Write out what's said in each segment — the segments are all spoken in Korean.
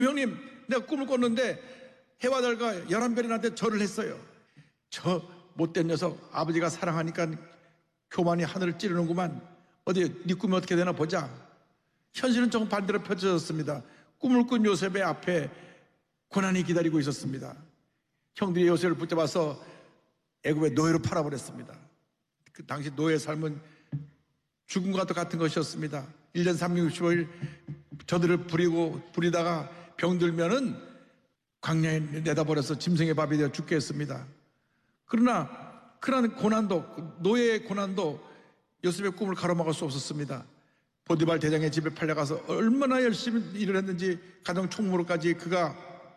형님, 내가 꿈을 꿨는데 해와 달과 11별이 나한테 절을 했어요. 저 못된 녀석, 아버지가 사랑하니까 교만이 하늘을 찌르는구만. 어디 네 꿈이 어떻게 되나 보자. 현실은 조금 반대로 펼쳐졌습니다. 꿈을 꾼 요셉의 앞에 고난이 기다리고 있었습니다. 형들이 요셉을 붙잡아서 애굽의 노예로 팔아버렸습니다. 그 당시 노예 삶은 죽음과 같은 것이었습니다. 1년 365일 저들을 부리다가 병들면은 광야에 내다버려서 짐승의 밥이 되어 죽게 했습니다. 그러나 그러한 고난도, 노예의 고난도 요셉의 꿈을 가로막을 수 없었습니다. 보디발 대장의 집에 팔려가서 얼마나 열심히 일을 했는지 가정 총무로까지 그가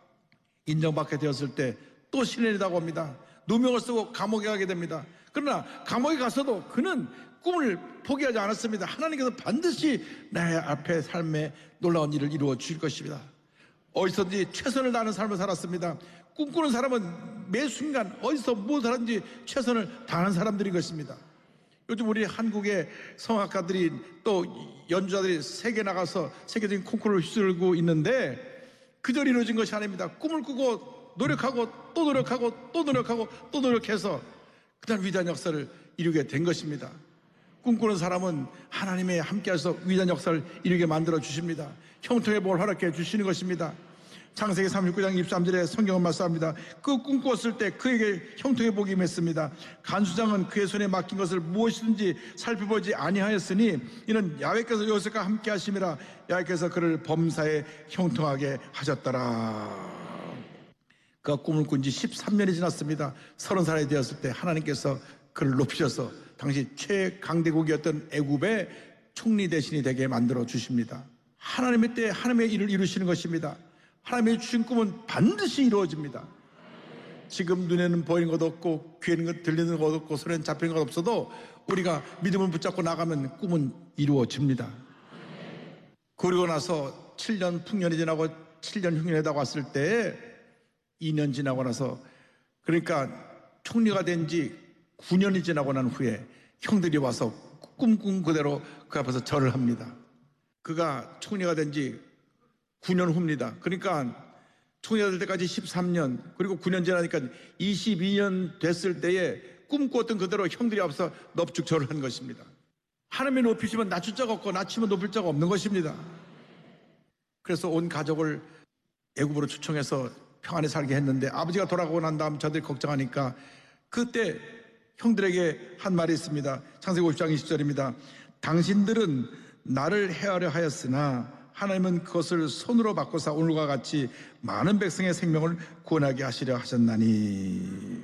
인정받게 되었을 때 또 시련이라고 합니다. 누명을 쓰고 감옥에 가게 됩니다. 그러나 감옥에 가서도 그는 꿈을 포기하지 않았습니다. 하나님께서 반드시 나의 앞에 삶에 놀라운 일을 이루어 주실 것입니다. 어디서든지 최선을 다하는 삶을 살았습니다. 꿈꾸는 사람은 매 순간 어디서 무엇을 하든지 최선을 다하는 사람들인 것입니다. 요즘 우리 한국의 성악가들이 또 연주자들이 세계 나가서 세계적인 콩쿠르를 휩쓸고 있는데 그저 이루어진 것이 아닙니다. 꿈을 꾸고 노력하고 또 노력하고 또 노력하고 또 노력해서 그다음 위대한 역사를 이루게 된 것입니다. 꿈꾸는 사람은 하나님의 함께해서 위대한 역사를 이루게 만들어 주십니다. 형통의 복을 허락해 주시는 것입니다. 창세기 39장 23절에 성경은 말씀합니다. 그 꿈꾸었을 때 그에게 형통의 복이 임했습니다. 간수장은 그의 손에 맡긴 것을 무엇이든지 살펴보지 아니하였으니 이는 야훼께서 요셉과 함께 하심이라. 야훼께서 그를 범사에 형통하게 하셨더라. 그가 꿈을 꾼 지 13년이 지났습니다. 30살이 되었을 때 하나님께서 그를 높이셔서 당시 최강대국이었던 애굽의 총리 대신이 되게 만들어 주십니다. 하나님의 때에 하나님의 일을 이루시는 것입니다. 하나님의 주신 꿈은 반드시 이루어집니다. 지금 눈에는 보이는 것 없고 귀에는 들리는 것 없고 손에는 잡히는 것 없어도 우리가 믿음을 붙잡고 나가면 꿈은 이루어집니다. 그러고 나서 7년 풍년이 지나고 7년 흉년이라고 왔을 때에 2년 지나고 나서 그러니까 총리가 된 지 9년이 지나고 난 후에 형들이 와서 꿈꾼 그대로 그 앞에서 절을 합니다. 그가 총리가 된 지 9년 후입니다. 그러니까 총리가 될 때까지 13년 그리고 9년 지나니까 22년 됐을 때에 꿈꾸었던 그대로 형들이 앞서 넙죽 절을 한 것입니다. 하나님이 높이시면 낮출 자가 없고 낮추면 높일 자가 없는 것입니다. 그래서 온 가족을 애굽으로 초청해서 평안히 살게 했는데 아버지가 돌아가고 난 다음 저들이 걱정하니까 그때 형들에게 한 말이 있습니다. 창세기 50장 20절입니다. 당신들은 나를 해하려 하였으나 하나님은 그것을 손으로 바꿔서 오늘과 같이 많은 백성의 생명을 구원하게 하시려 하셨나니.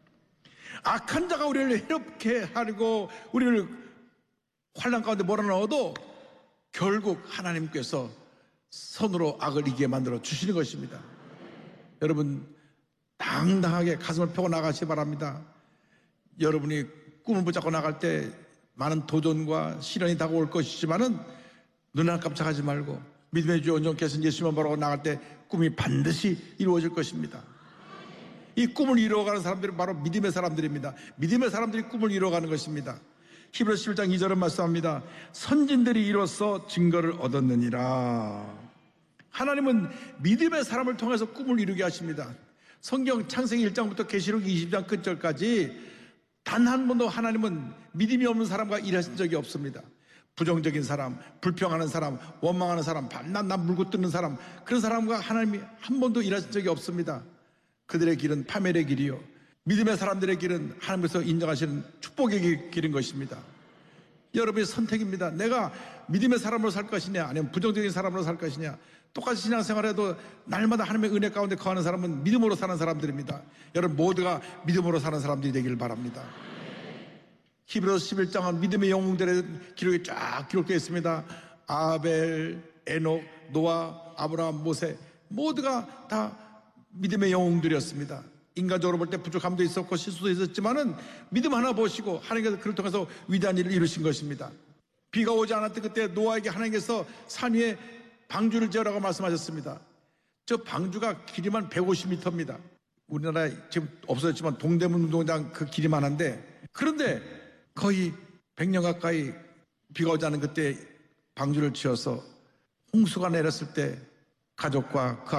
악한 자가 우리를 해롭게 하려고 우리를 환난 가운데 몰아넣어도 결국 하나님께서 손으로 악을 이기게 만들어 주시는 것입니다. 여러분 당당하게 가슴을 펴고 나가시기 바랍니다. 여러분이 꿈을 붙잡고 나갈 때 많은 도전과 시련이 다가올 것이지만은 눈 하나 깜짝하지 말고 믿음의 주 온전케 하신 예수님을 바라고 나갈 때 꿈이 반드시 이루어질 것입니다. 이 꿈을 이루어가는 사람들이 바로 믿음의 사람들입니다. 믿음의 사람들이 꿈을 이루어가는 것입니다. 히브리서 11장 2절은 말씀합니다. 선진들이 이로써 증거를 얻었느니라. 하나님은 믿음의 사람을 통해서 꿈을 이루게 하십니다. 성경 창세기 1장부터 계시록 20장 끝절까지 단 한 번도 하나님은 믿음이 없는 사람과 일하신 적이 없습니다. 부정적인 사람, 불평하는 사람, 원망하는 사람, 반난 물고 뜯는 사람, 그런 사람과 하나님이 한 번도 일하신 적이 없습니다. 그들의 길은 파멸의 길이요 믿음의 사람들의 길은 하나님께서 인정하시는 축복의 길인 것입니다. 여러분의 선택입니다. 내가 믿음의 사람으로 살 것이냐 아니면 부정적인 사람으로 살 것이냐. 똑같이 신앙생활해도 날마다 하나님의 은혜 가운데 거하는 사람은 믿음으로 사는 사람들입니다. 여러분 모두가 믿음으로 사는 사람들이 되길 바랍니다. 히브리서 11장은 믿음의 영웅들의 기록이 쫙 기록되어 있습니다. 아벨, 에녹, 노아, 아브라함, 모세 모두가 다 믿음의 영웅들이었습니다. 인간적으로 볼 때 부족함도 있었고 실수도 있었지만은 믿음 하나 보시고 하나님께서 그를 통해서 위대한 일을 이루신 것입니다. 비가 오지 않았던 그때 노아에게 하나님께서 산 위에 방주를 지으라고 말씀하셨습니다. 저 방주가 길이만 150m입니다. 우리나라에 지금 없어졌지만 동대문 운동장 그 길이만 한데 그런데 거의 100년 가까이 비가 오지 않은 그때 방주를 지어서 홍수가 내렸을 때 가족과 그